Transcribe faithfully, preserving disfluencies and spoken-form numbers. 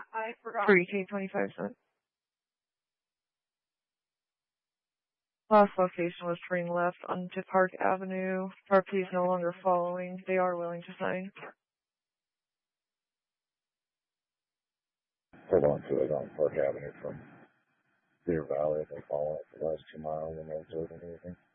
I forgot. three K twenty-five cents. Last location was turning left onto Park Avenue. R P is no longer following. They are willing to sign. Hold on to it on Park Avenue from Deer Valley. They follow it for the last two miles and no observing anything.